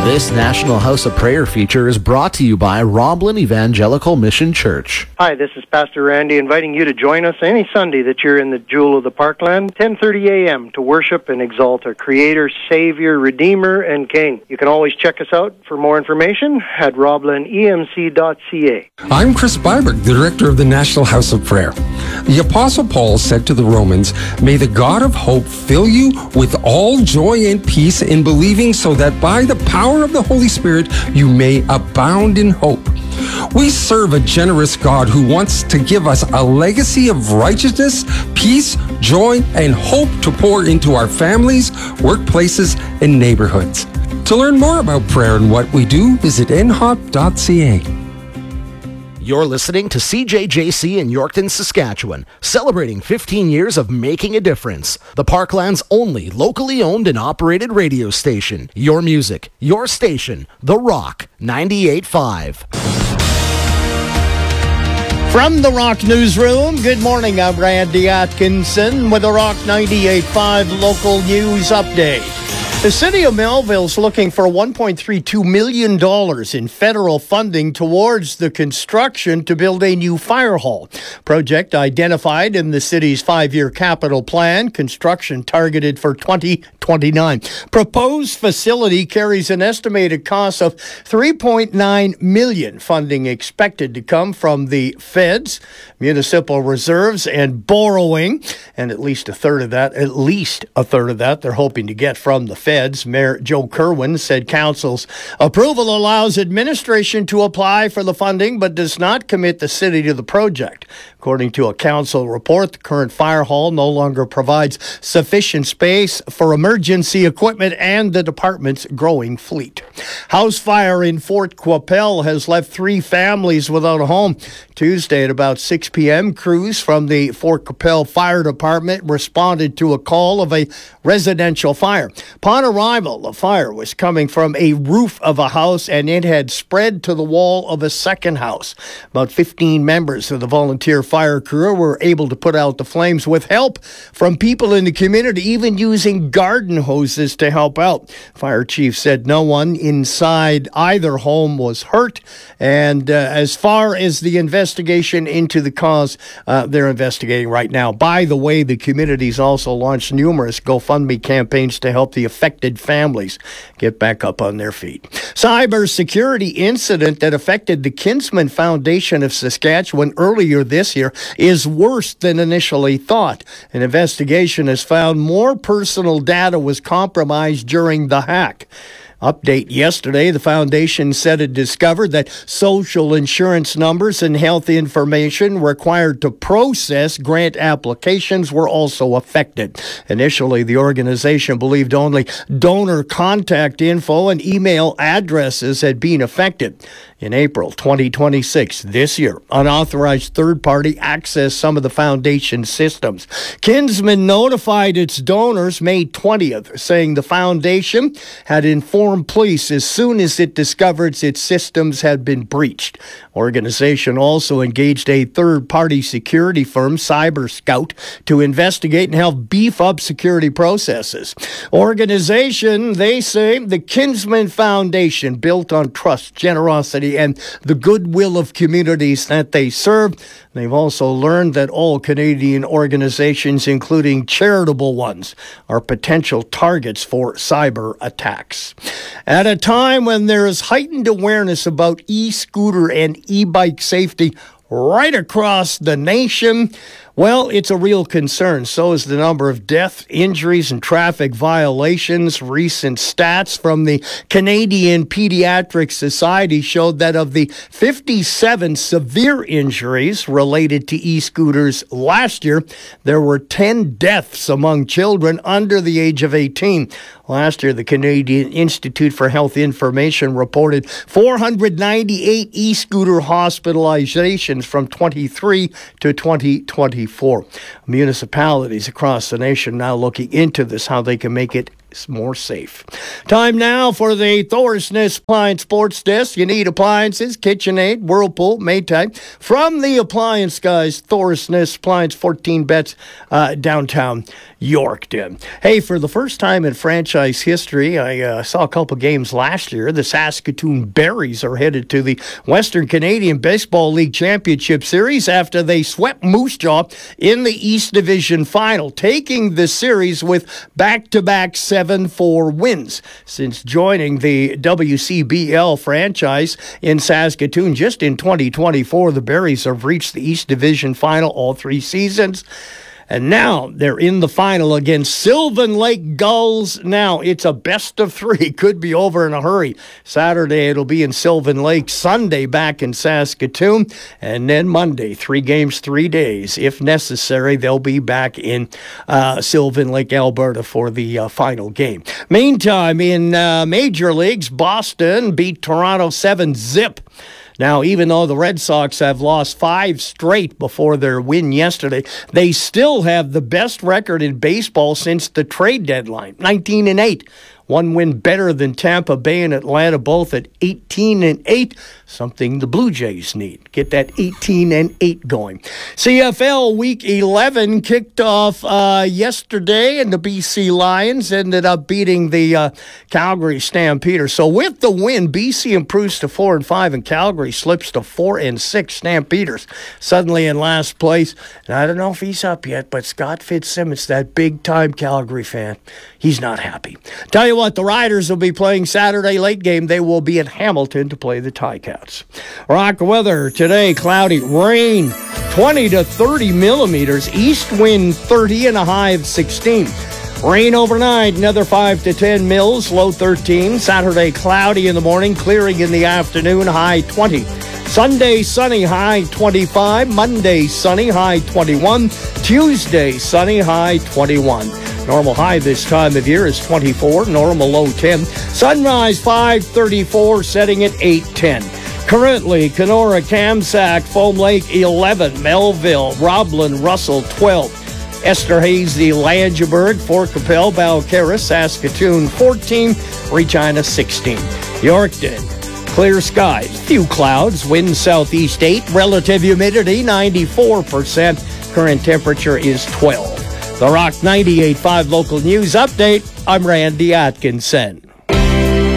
This National House of Prayer feature is brought to you by Roblin Evangelical Mission Church. Hi, this is Pastor Randy inviting you to join us any Sunday that you're in the Jewel of the Parkland, 10:30 a.m. to worship and exalt our Creator, Savior, Redeemer, and King. You can always check us out for more information at roblinemc.ca. I'm Chris Byberg, the director of the National House of Prayer. The Apostle Paul said to the Romans, "May the God of hope fill you with all joy and peace in believing, so that by the power of the Holy Spirit you may abound in hope." We serve a generous God who wants to give us a legacy of righteousness, peace, joy, and hope to pour into our families, workplaces, and neighborhoods. To learn more about prayer and what we do, visit nhop.ca. You're listening to CJJC in Yorkton, Saskatchewan, celebrating 15 years of making a difference. The Parkland's only locally owned and operated radio station. Your music, your station, The Rock 98.5. From the Rock Newsroom, good morning. I'm Randy Atkinson with the Rock 98.5 local news update. The City of Melville is looking for $1.32 million in federal funding towards the construction to build a new fire hall. Project identified in the city's 5-year capital plan, construction targeted for 2029. Proposed facility carries an estimated cost of $3.9 million. Funding expected to come from the feds, municipal reserves, and borrowing. And at least a third of that, they're hoping to get from the feds. Mayor Joe Kerwin said council's approval allows administration to apply for the funding but does not commit the city to the project. According to a council report, the current fire hall no longer provides sufficient space for emergency equipment and the department's growing fleet. House fire in Fort Qu'Appelle has left 3 families without a home. Tuesday at about 6 p.m., crews from the Fort Qu'Appelle Fire Department responded to a call of a residential fire. Upon arrival, the fire was coming from a roof of a house and it had spread to the wall of a second house. About 15 members of the volunteer fire crew were able to put out the flames with help from people in the community, even using garden hoses to help out. Fire chief said no one inside either home was hurt. And as far as the investigation into the cause, they're investigating right now. By the way, the community's also launched numerous GoFundMe campaigns to help the affected families get back up on their feet. Cybersecurity incident that affected the Kinsman Foundation of Saskatchewan earlier this year is worse than initially thought. An investigation has found more personal data was compromised during the hack. Update yesterday, the foundation said it discovered that social insurance numbers and health information required to process grant applications were also affected. Initially, the organization believed only donor contact info and email addresses had been affected. In April 2026, this year, unauthorized third-party accessed some of the foundation's systems. Kinsman notified its donors May 20th, saying the foundation had informed police as soon as it discovered its systems had been breached. Organization also engaged a third-party security firm, Cyber Scout, to investigate and help beef up security processes. Organization, they say, the Kinsman Foundation, built on trust, generosity, and the goodwill of communities that they serve. They've also learned that all Canadian organizations, including charitable ones, are potential targets for cyber attacks. At a time when there is heightened awareness about e-scooter and e-bike safety right across the nation, well, it's a real concern. So is the number of deaths, injuries, and traffic violations. Recent stats from the Canadian Pediatric Society showed that of the 57 severe injuries related to e-scooters last year, there were 10 deaths among children under the age of 18. Last year, the Canadian Institute for Health Information reported 498 e-scooter hospitalizations from 23 to 2024. Municipalities across the nation now looking into this, how they can make it more safe. Time now for the Thorsness Appliance Sports Desk. You need appliances, KitchenAid, Whirlpool, Maytag. From the appliance guys, Thorsness Appliance, 14 bets downtown Yorkton. Hey, for the first time in franchise history, I saw a couple games last year. The Saskatoon Berries are headed to the Western Canadian Baseball League Championship Series after they swept Moose Jaw in the East Division Final, taking the series with back-to-back 7-4 wins. Since joining the WCBL franchise in Saskatoon just in 2024, the Berries have reached the East Division Final all 3 seasons. And now they're in the final against Sylvan Lake Gulls. Now it's a best of 3. Could be over in a hurry. Saturday it'll be in Sylvan Lake. Sunday back in Saskatoon. And then Monday, 3 games, 3 days. If necessary, they'll be back in Sylvan Lake, Alberta for the final game. Meantime, in Major Leagues, Boston beat Toronto 7-0. Now, even though the Red Sox have lost 5 straight before their win yesterday, they still have the best record in baseball since the trade deadline, 19-8. 1 win better than Tampa Bay and Atlanta, both at 18-8, something the Blue Jays need. Get that 18-8 going. CFL Week 11 kicked off yesterday, and the BC Lions ended up beating the Calgary Stampeders. So with the win, BC improves to 4-5, and Calgary slips to 4-6. Stampeders suddenly in last place. And I don't know if he's up yet, but Scott Fitzsimmons, that big-time Calgary fan, he's not happy. Tell you what, the Riders will be playing Saturday late game. They will be in Hamilton to play the Ticats. Rock weather today, cloudy, rain, 20 to 30 millimeters, east wind 30 and a high of 16. Rain overnight, another 5 to 10 mils, low 13. Saturday, cloudy in the morning, clearing in the afternoon, high 20. Sunday, sunny, high 25. Monday, sunny, high 21. Tuesday, sunny, high 21. Normal high this time of year is 24, normal low 10. Sunrise 5:34, setting at 8:10. Currently, Kenora, Kamsack, Foam Lake 11, Melville, Roblin, Russell 12. Esterhazy, Langeberg, Fort Capel, Balcarres, Saskatoon 14, Regina 16. Yorkton, clear skies, few clouds, wind southeast 8, relative humidity 94%, current temperature is 12. The Rock 98.5 local news update, I'm Randy Atkinson.